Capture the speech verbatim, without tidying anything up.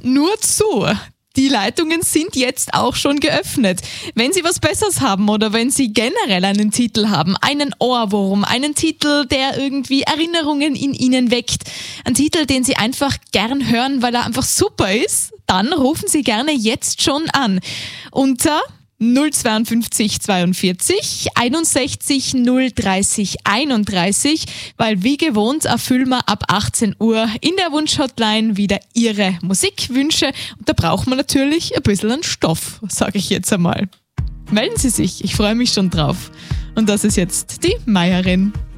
nur zu. Die Leitungen sind jetzt auch schon geöffnet. Wenn Sie was Besseres haben oder wenn Sie generell einen Titel haben, einen Ohrwurm, einen Titel, der irgendwie Erinnerungen in Ihnen weckt, einen Titel, den Sie einfach gern hören, weil er einfach super ist, dann rufen Sie gerne jetzt schon an. Unter null zweiundfünfzig zweiundvierzig einundsechzig null dreißig einunddreißig, weil wie gewohnt erfüllen wir ab achtzehn Uhr in der Wunschhotline wieder Ihre Musikwünsche und da braucht man natürlich ein bisschen an Stoff, sage ich jetzt einmal. Melden Sie sich, ich freue mich schon drauf. Und das ist jetzt die Meierin.